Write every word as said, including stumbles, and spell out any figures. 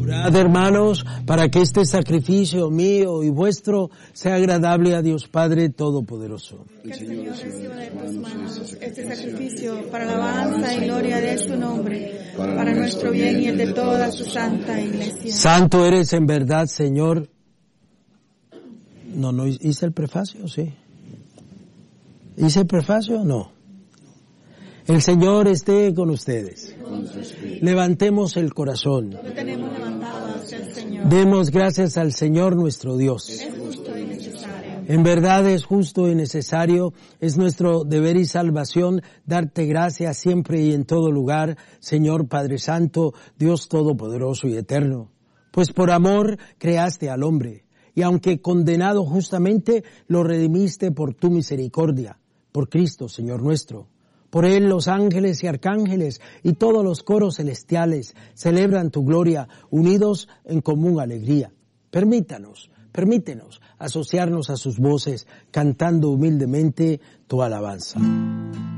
Orad, hermanos, para que este sacrificio mío y vuestro sea agradable a Dios Padre Todopoderoso. Que el Señor reciba de tus manos este sacrificio para la alabanza y gloria de su nombre, para nuestro bien y el de toda su santa iglesia. Santo eres en verdad, Señor. No, no hice el prefacio, sí. ¿Hice el prefacio? No. El Señor esté con ustedes. Levantemos el corazón. Lo tenemos levantado hacia el Señor. Demos gracias al Señor nuestro Dios. Es justo y necesario. En verdad es justo y necesario, es nuestro deber y salvación darte gracias siempre y en todo lugar, Señor Padre Santo, Dios Todopoderoso y Eterno. Pues por amor creaste al hombre, y aunque condenado justamente, lo redimiste por tu misericordia, por Cristo, Señor nuestro. Por Él los ángeles y arcángeles y todos los coros celestiales celebran tu gloria, unidos en común alegría. Permítanos, permítenos asociarnos a sus voces, cantando humildemente tu alabanza.